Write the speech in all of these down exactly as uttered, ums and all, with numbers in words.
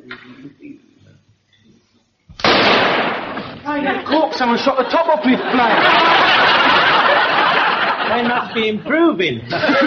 Hey, that cork, someone shot the top off his flag. They must be improving.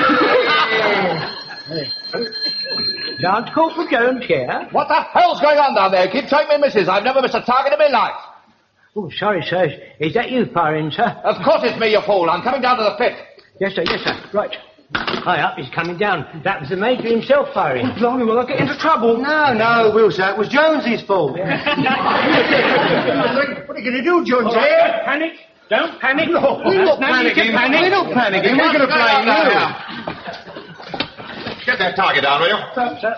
Lance Corporal Jones here. What the hell's going on down there? Keep telling me, missus. I've never missed a target in my life. Oh, sorry, sir. Is that you firing, sir? Of course it's me, you fool. I'm coming down to the pit. Yes, sir, yes, sir. Right. High up, he's coming down. That was the Major himself firing. Oh, blimey, will I get into trouble? No, no, Will, sir. It was Jonesy's fault. What are you going to do, Jonesy? Right, don't panic. Don't panic. No, we're not no panicking. Panic. We're not panicking. We're going to blame you. Get that target down, will you? Sir, sir.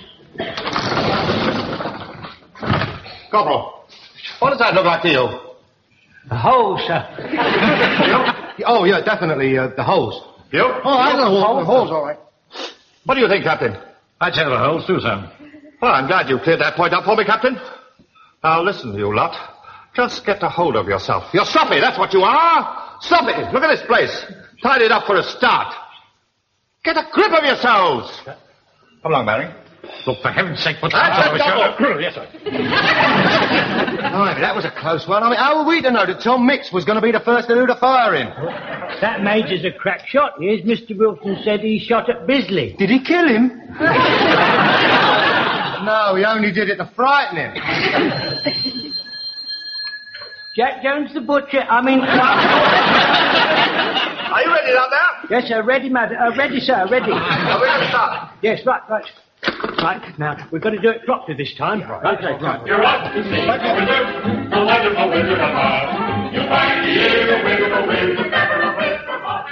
Corporal, what does that look like to you? The hole, sir. Oh, yeah, definitely, uh, the hose. You? Oh, I know the hole. The hole's all right. What do you think, Captain? I'd say the holes too, sir. Well, I'm glad you cleared that point up for me, Captain. Now, listen, you lot. Just get a hold of yourself. You're sloppy, that's what you are. Sloppy. Look at this place. Tied it up for a start. Get a grip of yourselves. Come along, Barry. Look, for heaven's sake, put That's that a on double. Yes, sir. Blimey, that was a close one. I mean, how were we to know that Tom Mix was going to be the first to do the firing? That Major's a crack shot. He is. Mister Wilson said he shot at Bisley. Did he kill him? No, he only did it to frighten him. Jack Jones the butcher. I mean... Are you ready down there? Yes, sir. Ready, madam. Uh, ready, sir. Ready. Are we going to start? Yes, right, right. Right, now, we've got to do it properly this time. Right, okay, right. You're up to see the wizard, the wonderful Wizard of Oz. You find the ear, the wizard, the wizard, the pepper, the wizard of Oz.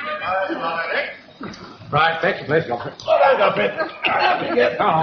Right, thank you, please. Get on.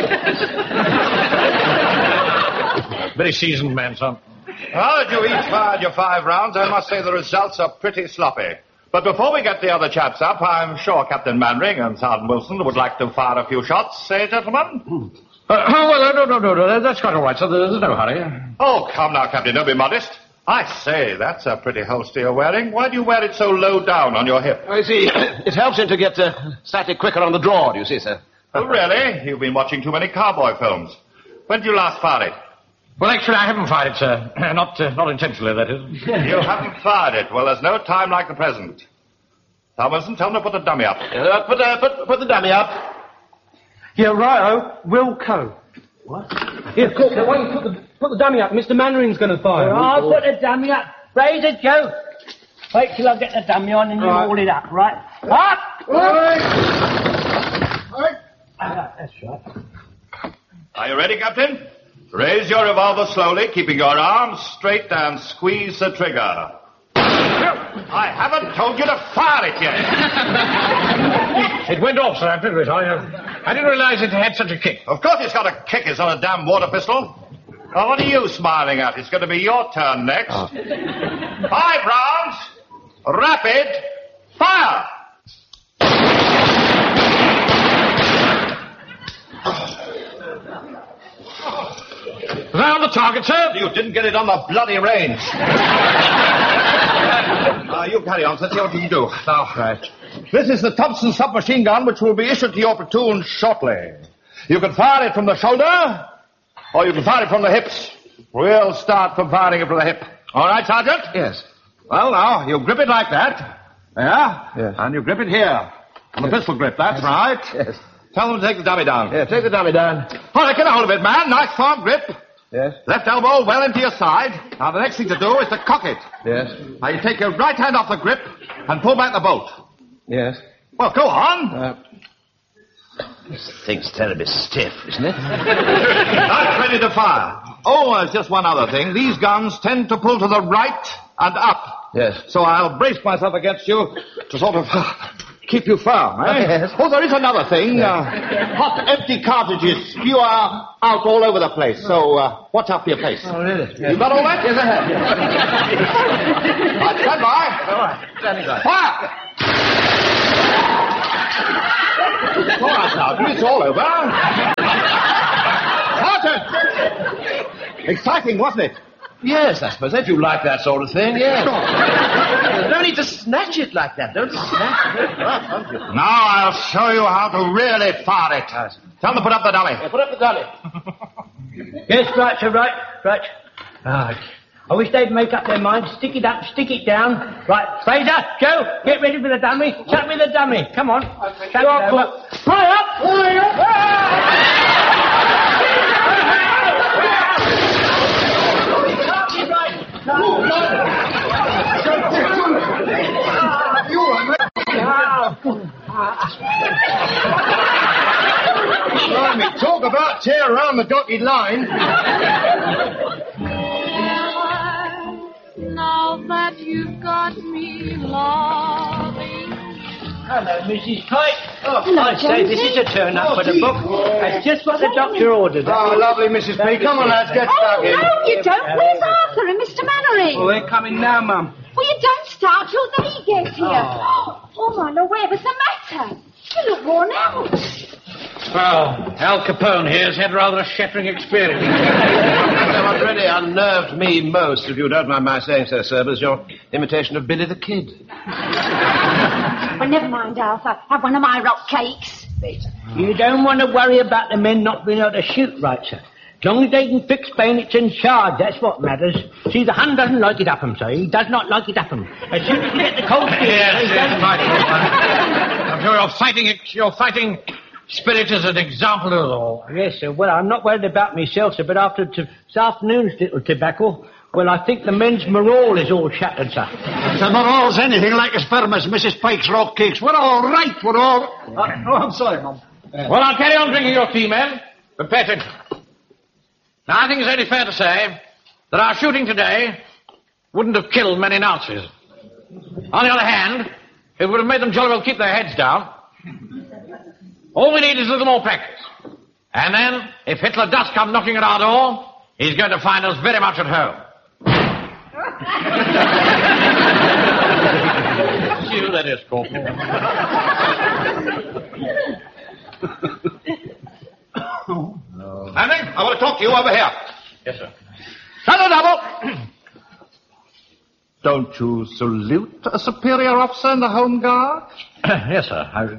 Very seasoned man, son. Well, as you each fired your five rounds, I must say the results are pretty sloppy. But before we get the other chaps up, I'm sure Captain Manring and Sergeant Wilson would like to fire a few shots, eh, gentlemen? Uh, oh, well, uh, no, no, no, no, that's quite all right, sir. There's no hurry. Oh, come now, Captain, don't be modest. I say, that's a pretty holster you're wearing. Why do you wear it so low down on your hip? I see. It helps him to get uh, static quicker on the draw, do you see, sir? Oh, really? You've been watching too many cowboy films. When did you last fire it? Well, actually, I haven't fired it, sir. not, uh, not intentionally, that is. You haven't fired it. Well, there's no time like the present. Thomason, tell them to put the dummy up. Uh, put, uh, put, put the dummy up. Yeah, righto. Wilco. What? Here, Cook, why don't you put the, put the dummy up? Mister Mannering's going to fire. I'll put the dummy up. Razor Joe. Wait till I get the dummy on and you Right. hold it up, right? Up! Right. Right. Ah, that's right. Are you ready, Captain? Raise your revolver slowly, keeping your arms straight, and squeeze the trigger. I haven't told you to fire it yet. It went off, sir, after it. I, uh, I didn't realize it had such a kick. Of course it's got a kick. It's not a damn water pistol. Now, what are you smiling at? It's going to be your turn next. Oh. Five rounds. Rapid. Fire. Round the target, sir. You didn't get it on the bloody range. uh, you carry on. Let's see what you can do. Now, right. This is the Thompson submachine gun, which will be issued to your platoon shortly. You can fire it from the shoulder, or you can fire it from the hips. We'll start from firing it from the hip. All right, Sergeant? Yes. Well, now, you grip it like that. Yeah? Yes. And you grip it here. On the pistol grip, that's right. Yes. Tell them to take the dummy down. Yeah, take the dummy down. All right, get a hold of it, man. Nice firm grip. Yes. Left elbow well into your side. Now, the next thing to do is to cock it. Yes. Now, you take your right hand off the grip and pull back the bolt. Yes. Well, go on. Uh, This thing's terribly stiff, isn't it? That's ready to fire. Oh, there's just one other thing. These guns tend to pull to the right and up. yes. So I'll brace myself against you to sort of uh, keep you firm, eh? Yes. Oh, there is another thing. Uh, hot, empty cartridges spew out all over the place. So uh, watch out for your face. Oh, really? Yes. You got all that? Yes, I have. Right, stand by. All right. Standing by. Fire! All right, now, it's all over. Sergeant! Exciting, wasn't it? Yes, I suppose. If you like that sort of thing, yes. There's no need to snatch it like that. Don't snatch it. Don't you? Now I'll show you how to really fire it. Tell them to put up the dummy. Yeah, put up the dummy. Yes, right, sir, right, right. Right. I wish they'd make up their minds. Stick it up, stick it down. Right, Fraser, Joe, get ready for the dummy. Chuck me the dummy. Come on. Chuck it over. Fly up! Fly up! Blimey, talk about tear around the dotted line. Now that you've got me loving. Hello, Missus Kite. Oh, Hello, I say, this is a turn-up for the book. That's just what the doctor ordered. Oh, lovely, Missus P. Come on, lads, get stuck Oh, in. no, you don't. Where's Arthur and Mister Mannering? Well, they're coming now, Mum. Well, you don't start till they get here. Oh, oh my Lord, whatever's the matter? You look worn out. Well, Al Capone here's had rather a shattering experience. What really unnerved me most, if you don't mind my saying so, sir, was your imitation of Billy the Kid. Well, never mind, Arthur. Have one of my rock cakes. You don't want to worry about the men not being able to shoot right, sir. As long as they can fix bayonets and charge, that's what matters. See, the Hun doesn't like it up 'em, sir. He does not like it up 'em. As soon as you get the cold steel... Yes, he yes, does- right. I'm sure you're fighting, you're fighting spirit as an example of it all. Yes, sir. Well, I'm not worried about myself, sir, but after t- this afternoon's little tobacco, well, I think the men's morale is all shattered, sir. The morale's anything like as firm as Missus Pike's rock cakes. We're all right, we're all... Uh, oh, I'm sorry, Mum. Well, I'll carry on drinking your tea, men, but pay attention. Now, I think it's only fair to say that our shooting today wouldn't have killed many Nazis. On the other hand, it would have made them jolly well keep their heads down. All we need is a little more practice. And then, if Hitler does come knocking at our door, he's going to find us very much at home. See who that is, Corporal. Manning, I want to talk to you over here. Yes, sir. Double, double. Don't you salute a superior officer in the Home Guard? Yes, sir. I...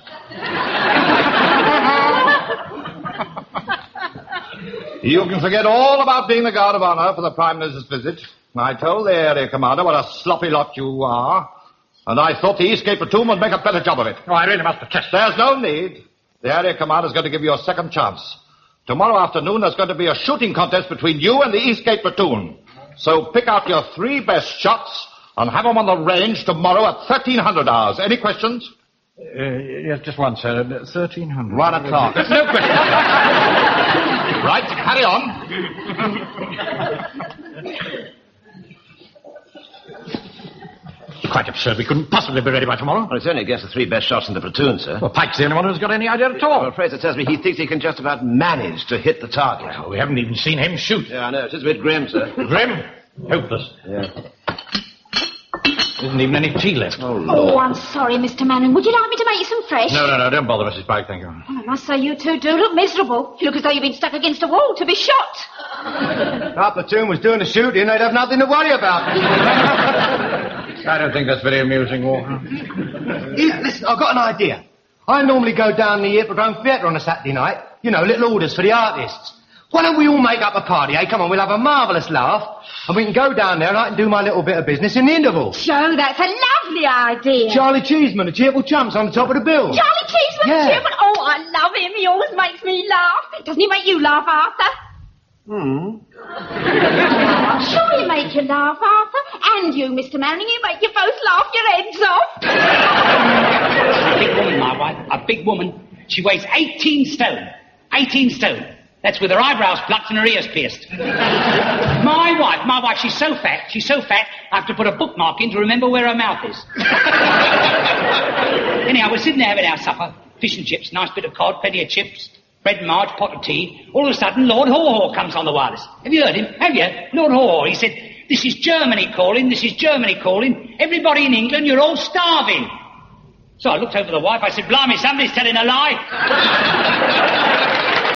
You can forget all about being the guard of honor for the Prime Minister's visit. I told the area commander what a sloppy lot you are, and I thought the Eastgate platoon would make a better job of it. Oh, I really must protest. There's no need. The area commander is going to give you a second chance. Tomorrow afternoon, there's going to be a shooting contest between you and the Eastgate platoon. So pick out your three best shots and have them on the range tomorrow at thirteen hundred hours. Any questions? Uh, yes, just one, sir. thirteen hundred. One o'clock. No question. Right, carry on. Quite absurd. We couldn't possibly be ready by tomorrow. Well, it's only against the three best shots in the platoon, sir. Well, Pike's the only one who's got any idea at all. Well, Fraser tells me he thinks he can just about manage to hit the target. Well, we haven't even seen him shoot. Yeah, I know. It's just a bit grim, sir. Grim? Hopeless. Yeah. Isn't even any tea left. Oh, Lord. Oh, I'm sorry, Mister Mannering. Would you like me to make you some fresh? No, no, no, don't bother, Missus Pike, thank you. Well, I must say you two do look miserable. You look as though you've been stuck against a wall to be shot. If our platoon was doing the shooting, they'd have nothing to worry about. I don't think that's very amusing, Walker. Yeah, listen, I've got an idea. I normally go down the Hippodrome Theatre on a Saturday night. You know, little orders for the artists. Why don't we all make up a party, eh? Come on, we'll have a marvellous laugh, and we can go down there and I can do my little bit of business in the interval. Joe, that's a lovely idea. Charlie Cheeseman, the cheerful chumps on the top of the bill. Charlie Cheeseman, Yeah. Cheeseman. Oh, I love him. He always makes me laugh. Doesn't he make you laugh, Arthur? Hmm. I'm sure he makes you laugh, Arthur. And you, Mister Mannering, he make you both laugh your heads off. A big woman, my wife. A big woman. She weighs eighteen stone. eighteen stone. That's with her eyebrows plucked and her ears pierced. My wife, my wife, she's so fat, she's so fat, I have to put a bookmark in to remember where her mouth is. Anyhow, we're sitting there having our supper. Fish and chips, nice bit of cod, plenty of chips, bread and marge, pot of tea. All of a sudden, Lord Haw-Haw comes on the wireless. Have you heard him? Have you? Lord Haw-Haw. He said, this is Germany calling, this is Germany calling. Everybody in England, you're all starving. So I looked over the wife, I said, blimey, somebody's telling a lie.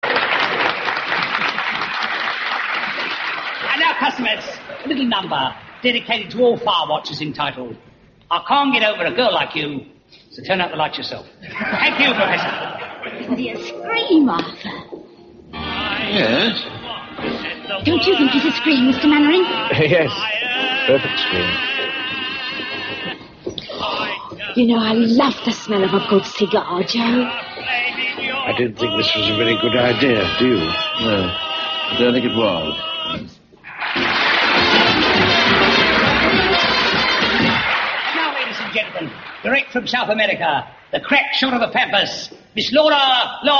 And now, customers, a little number dedicated to all fire watchers entitled, I can't get over a girl like you, so turn out the light yourself. Thank you, Professor. Isn't he a scream, Arthur? Yes. Don't you think he's a scream, Mister Mannering? Yes. Perfect scream. You know, I love the smell of a good cigar, Joe. I didn't think this was a very good idea, do you? No, I don't think it was. Now, ladies and gentlemen, direct from South America, the crack shot of the Pampas, Miss Laura, Laura